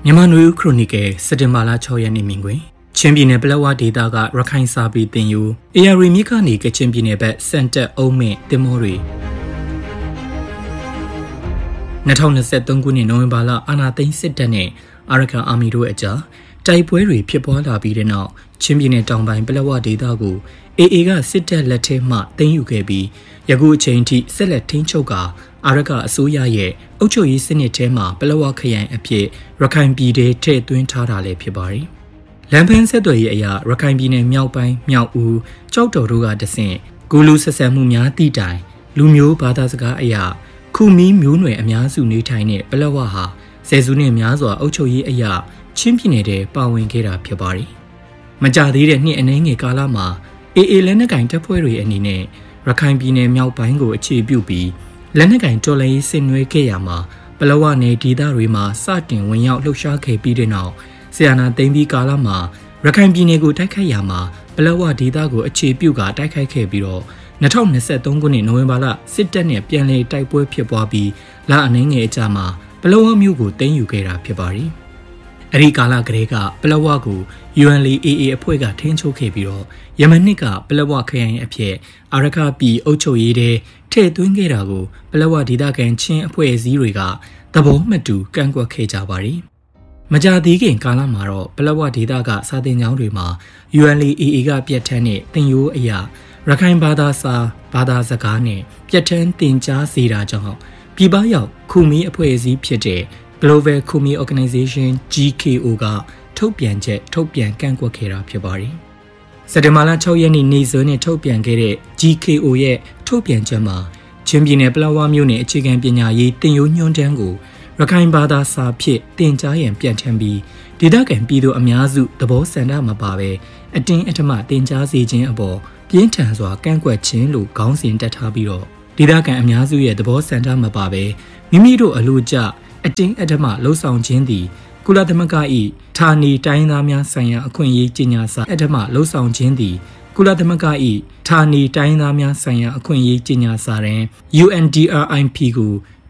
မြန်မာနွေဦးခရိုနီကယ်စက်တင်ဘာလ6ရက်နေ့မြင်ကွင်းချင်းပြည်နယ်ပလက်ဝဒေသကရခိုင်စာပေတင်ယူအေရရီမြစ်ကနေကချင်ပြည်နယ်ဘက်စန်တက်အုံးမင့်တင်မောတွေ2023ခုနှစ်နိုဝင်ဘာလအာဏာသိမ်းစစ်တပ်နဲ့အာရကန်အာမီတို့အကြားတိုက်ပွဲတွေဖြစ်ပွားလာပြီးတဲ့နောက်ချင်းပြည်နယ်တောင်ပိုင်းပလက်ဝဒေသကိုအေကစစ်တပ်လက်ထဲမှသိမ်းယူခဲ့ပြီးယခုအချိန်ထိဆက်လက်ထိန်းချုပ်ကာအာရကအစိုးရရဲ့အုပ်ချုပ်ရေးစနစ်ထဲမှာပလက်ဝခရိုင်အဖြစ်ရခိုင်ပြည်ထဲထည့်သွင်းထားတာလည်းဖြစ်ပါတယ်။လမ်းဖန်းဆက်သွယ်ရေးအရာရခိုင်ပြည်နယ်မြောက်ပိုင်းမြောက်ဦးကြောက်တော်တို့ကတဆင့်ကူလူဆက်ဆံမှုများတည်တိုင်လူမျိုးဘာသာစကားအရာခုမီးမျိုးနွယ်အများစုနေထိုင်တဲ့ပလက်ဝဟာဆယ်စုနှစ်များစွာအုပ်ချုပ်ရေးအရာချင်းပြည်နယ်ထဲပါဝင်ခဲ့တာဖြစ်ပါတယ်။မကြသေးတဲ့နှစ်အနည်းငယ်ကာလမှာအေလက်နက်ကင်တပ်ဖွဲ့တွေအနေနဲ့ရခိုင်ပြည်နယ်မြောက်ပိုင်းကိုအခြေပြုပြီးလက်နက်ကင်တော်လှန်ရေးဆင်နွှဲခဲ့ရမှာပလက်ဝနယ်ဒေသတွေမှာစတင်ဝင်ရောက်လှုပ်ရှားခဲ့ပြီးတဲ့နောက်ဆီယနာသိမ်းပြီးကာလမှာရခိုင်ပြည်နယ်ကိုတိုက်ခိုက်ရမှာပလက်ဝဒေသကိုအခြေပြုကတိုက်ခိုက်ခဲ့ပြီးတော့2023ခုနှစ်နိုဝင်ဘာလစစ်တပ်နဲ့ပြန်လည်တိုက်ပွဲဖြစ်ပွားပြီးလအနည်းငယ်အကြာမှာပလက်ဝမြို့ကိုသိမ်းယူခဲ့တာဖြစ်ပါတယ်။အဲဒီကာလကလေးကပလက်ဝကို UNLA အဖွဲ့ကထိန်းချုပ်ခဲ့ပြီးတော့ယမန်နှစ်ကပလက်ဝခရိုင်အဖြစ်အာရခပြည်အုပ်ချုပ်ရေးတဲ့ထည့်သွင်းခဲ့တာကိုပလက်ဝဒေသခံချင်းအဖွဲ့အစည်းတွေကသဘောမတူကန့်ကွက်ခဲ့ကြပါတယ်။မကြာသေးခင်ကာလမှာတော့ပလက်ဝဒေသကစာသင်ကျောင်းတွေမှာ UNLA ကပြတ်ထန်းတဲ့သင်ရိုးအရာရခိုင်ဘာသာစာဘာသာစကားနဲ့ပြတ်ထန်းသင်ကြားစေတာကြောင့်ပြည်ပရောက်ခုမီအဖွဲ့အစည်းဖြစ်တဲ့ Global Khmer Organization GKO ကထုတ်ပြန်ကန့်ကွက်ခဲ့တာဖြစ်ပါတယ်။စက်တင်ဘာလ6ရက်နေ့နေ့စွဲနဲ့ထုတ်ပြန်ခဲ့တဲ့ GKO ရဲ့ထုတ်ပြန်ချက်မှာချင်းပြည်နယ်ပလက်ဝမြို့နယ်အခြေခံပညာရေးတင်ရိုးညွှန်းတမ်းကိုရခိုင်ဘာသာစာဖြင့်တင်ကြားရန်ပြဋ္ဌာန်းပြီးဒေသခံပြည်သူအများစုသဘောဆန္ဒမပါဘဲအတင်းအဓမ္မတင်ကြားစေခြင်းအပေါ်ပြင်းထန်စွာကန့်ကွက်ခြင်းလို့ခေါင်းစဉ်တက်ထားပြီးတော့ဒေသခံအများစုရဲ့သဘောဆန္ဒမပါဘဲမိမိတို့အလို့ကျအတင်းအဓမ္မလှုံ့ဆော်ခြင်းသည်ကုလသမဂ္ဂ၏ဌာနေတိုင်းသားများဆိုင်ရာအခွင့်အရေးကြေညာစာအဓမ္မလှုံ့ဆော်ခြင်းသည်ကုလသမဂ္ဂ၏ဌာနေတိုင်းသားများဆိုင်ရာအခွင့်အရေးကြေညာစာတွင် UNDRIP ကို